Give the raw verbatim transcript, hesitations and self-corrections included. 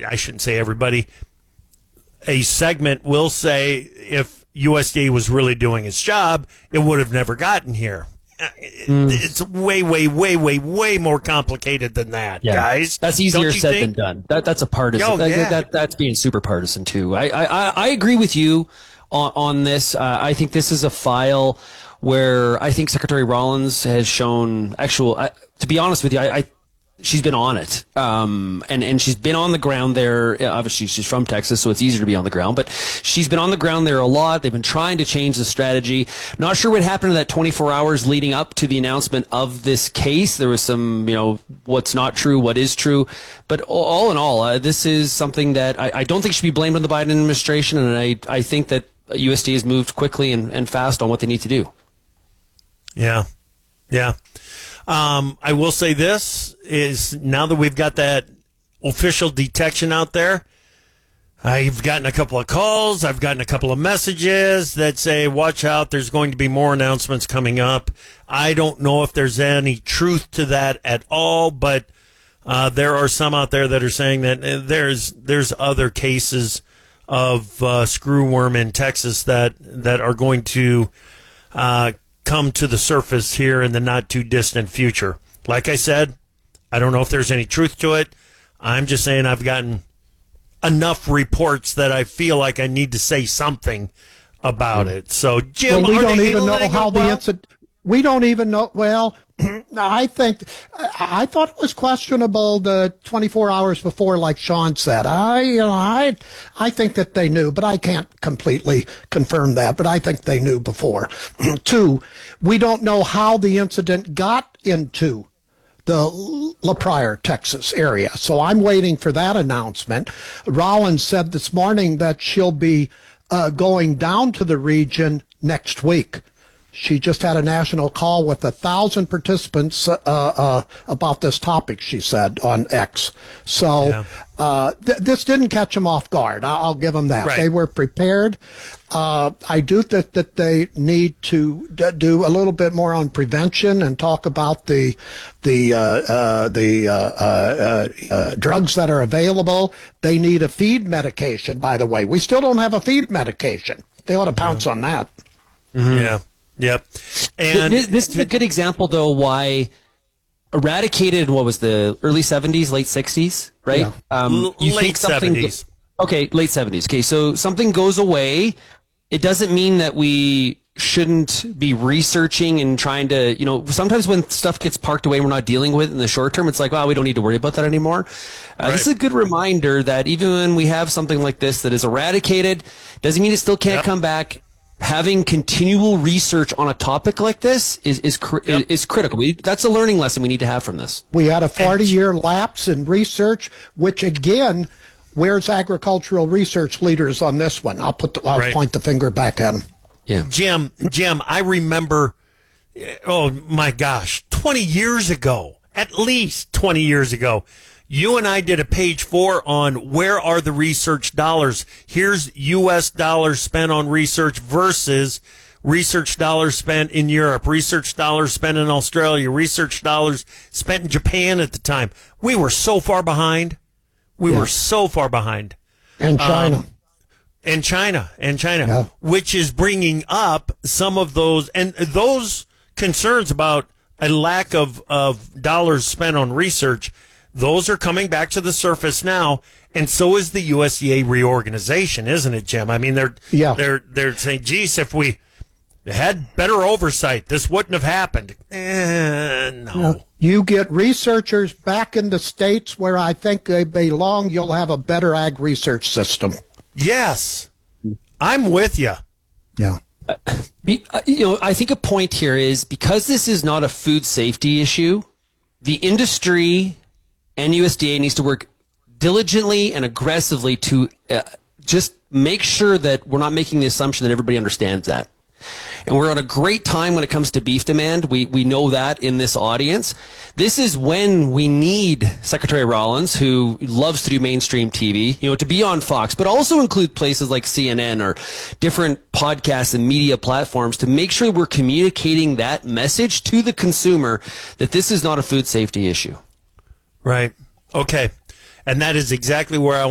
I shouldn't say everybody, a segment will say if U S D A was really doing its job, it would have never gotten here. Mm. It's way, way, way, way, way more complicated than that, yeah. guys. That's easier said think? than done. That that's a partisan. Oh, yeah. that, that, that's being super partisan too. I I, I agree with you on on this. Uh, I think this is a file where I think Secretary Rollins has shown actual. Uh, to be honest with you, I. I She's been on it, um, and, and she's been on the ground there. Obviously, she's from Texas, so it's easier to be on the ground. But she's been on the ground there a lot. They've been trying to change the strategy. Not sure what happened in that twenty-four hours leading up to the announcement of this case. There was some, you know, what's not true, what is true. But all in all, uh, this is something that I, I don't think should be blamed on the Biden administration, and I, I think that U S D A has moved quickly and, and fast on what they need to do. Yeah, yeah. Um, I will say this is now that we've got that official detection out there, I've gotten a couple of calls. I've gotten a couple of messages that say, watch out, there's going to be more announcements coming up. I don't know if there's any truth to that at all, but uh, there are some out there that are saying that uh, there's there's other cases of uh, screwworm in Texas that, that are going to uh come to the surface here in the not too distant future. Like I said, I don't know if there's any truth to it. I'm just saying I've gotten enough reports that I feel like I need to say something about it. So, Jim, well, we don't even know how the incident. We don't even know. Well, I think I thought it was questionable the twenty-four hours before, like Sean said. I, you know, I, I think that they knew, but I can't completely confirm that. But I think they knew before. Two, we don't know how the incident got into the La Pryor, Texas area. So I'm waiting for that announcement. Rollins said this morning that she'll be uh, going down to the region next week. She just had a national call with a thousand participants uh, uh, about this topic, she said, on X. So yeah. uh, th- this didn't catch them off guard. I- I'll give them that. Right. They were prepared. Uh, I do think that they need to d- do a little bit more on prevention and talk about the the uh, uh, the uh, uh, uh, drugs that are available. They need a feed medication, by the way. We still don't have a feed medication. They ought to pounce yeah. on that. Mm-hmm. Yeah. Yep. And this, this is a good example, though, why eradicated, what was the early seventies, late sixties, right? Yeah. Um, you late think seventies. Okay, late seventies. Okay, so something goes away. It doesn't mean that we shouldn't be researching and trying to, you know, sometimes when stuff gets parked away and we're not dealing with it in the short term, it's like, well, we don't need to worry about that anymore. Uh, right. This is a good reminder that even when we have something like this that is eradicated, doesn't mean it still can't yep. come back. Having continual research on a topic like this is is cr- yep. is critical. We, that's a learning lesson we need to have from this. We had a forty-year lapse in research, which again, where's agricultural research leaders on this one? I'll put the, I'll right. point the finger back at them. Yeah, Jim, Jim, I remember. Oh my gosh, twenty years ago, at least twenty years ago. You and I did a page four on where are the research dollars. Here's U S dollars spent on research versus research dollars spent in Europe, research dollars spent in Australia, research dollars spent in Japan at the time. We were so far behind. We yeah. were so far behind. And China. Um, and China. And China. Yeah. Which is bringing up some of those, and those concerns about a lack of, of dollars spent on research. Those are coming back to the surface now, and so is the U S D A reorganization, isn't it, Jim? I mean, they're yeah. they're they're saying, "Geez, if we had better oversight, this wouldn't have happened." Eh, no. Well, you get researchers back in the states where I think they belong. You'll have a better ag research system. Yes, I'm with you. Yeah. Uh, you know, I think a point here is because this is not a food safety issue, the industry and U S D A needs to work diligently and aggressively to uh, just make sure that we're not making the assumption that everybody understands that. And we're at a great time when it comes to beef demand. We we know that in this audience. This is when we need Secretary Rollins, who loves to do mainstream T V, you know, to be on Fox, but also include places like C N N or different podcasts and media platforms to make sure we're communicating that message to the consumer that this is not a food safety issue. Right. Okay. And that is exactly where I